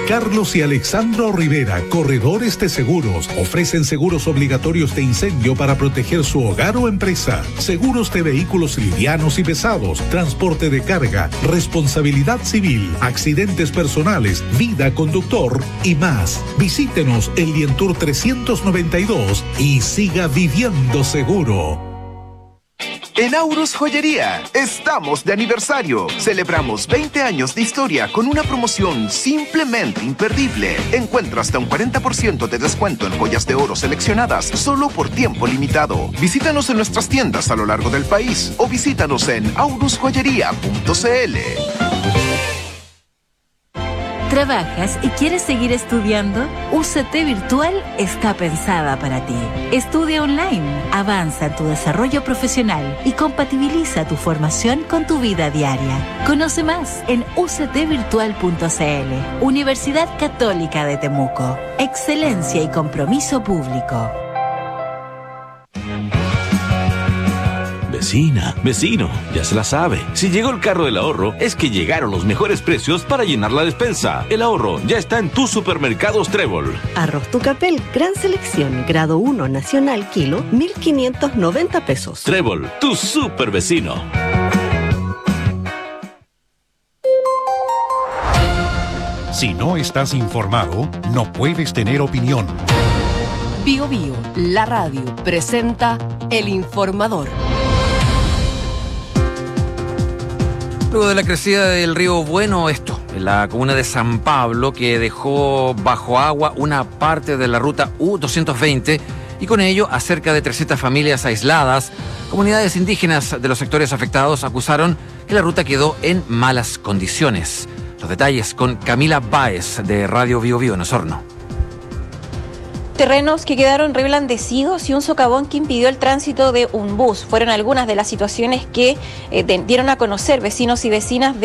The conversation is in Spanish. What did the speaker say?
Carlos y Alexandro Rivera, corredores de seguros, ofrecen seguros obligatorios de incendio para proteger su hogar o empresa, seguros de vehículos livianos y pesados, transporte de carga, responsabilidad civil, accidentes personales, vida conductor y más. Visítenos en Lientour 392 y siga viviendo seguro. En Aurus Joyería estamos de aniversario. Celebramos 20 años de historia con una promoción simplemente imperdible. Encuentra hasta un 40% de descuento en joyas de oro seleccionadas solo por tiempo limitado. Visítanos en nuestras tiendas a lo largo del país o visítanos en aurusjoyería.cl. ¿Trabajas y quieres seguir estudiando? UCT Virtual está pensada para ti. Estudia online, avanza en tu desarrollo profesional y compatibiliza tu formación con tu vida diaria. Conoce más en uctvirtual.cl. Universidad Católica de Temuco. Excelencia y compromiso público. Vecina, vecino, ya se la sabe. Si llegó el carro del ahorro, es que llegaron los mejores precios para llenar la despensa. El ahorro ya está en tus supermercados Trébol. Arroz Tucapel, gran selección, grado 1 nacional, kilo, 1.590 pesos. Trébol, tu super vecino. Si no estás informado, no puedes tener opinión. Bio Bio, la radio, presenta El Informador. Luego de la crecida del río Bueno, en la comuna de San Pablo, que dejó bajo agua una parte de la ruta U220 y con ello a cerca de 300 familias aisladas, comunidades indígenas de los sectores afectados acusaron que la ruta quedó en malas condiciones. Los detalles con Camila Báez de Radio Bio Bio en Osorno. Terrenos que quedaron reblandecidos y un socavón que impidió el tránsito de un bus fueron algunas de las situaciones que dieron a conocer vecinos y vecinas de